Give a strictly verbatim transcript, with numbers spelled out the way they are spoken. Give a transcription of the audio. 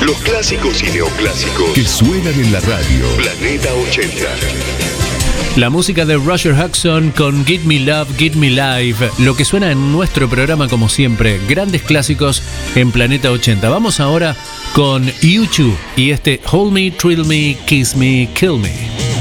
Los clásicos y neoclásicos que suenan en la radio. Planeta ochenta. La música de Roger Hodgson con Give Me Love, Give Me Life. Lo que suena en nuestro programa como siempre. Grandes clásicos en Planeta ochenta. Vamos ahora con U dos y este Hold Me, Thrill Me, Kiss Me, Kill Me.